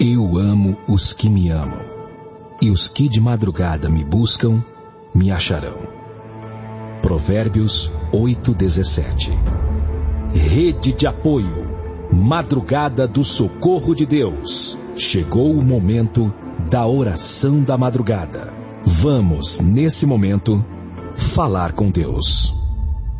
Eu amo os que me amam, e os que de madrugada me buscam, me acharão. Provérbios 8:17. Rede de apoio, madrugada do socorro de Deus. Chegou o momento da oração da madrugada. Vamos, nesse momento, falar com Deus.